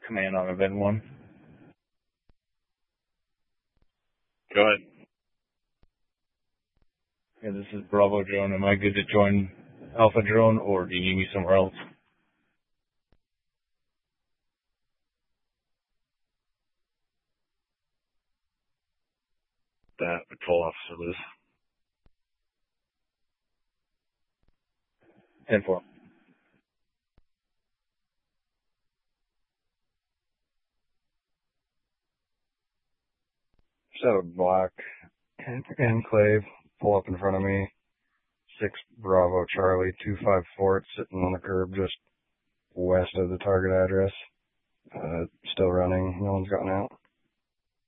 Command on event 1. Go ahead. Yeah, this is Bravo drone. Am I good to join Alpha drone, or do you need me somewhere else? That patrol officer Liz. 10-4. Shadow Black, Enclave, pull up in front of me. 6 Bravo Charlie, 254, it's sitting on the curb just west of the target address. Still running, no one's gotten out.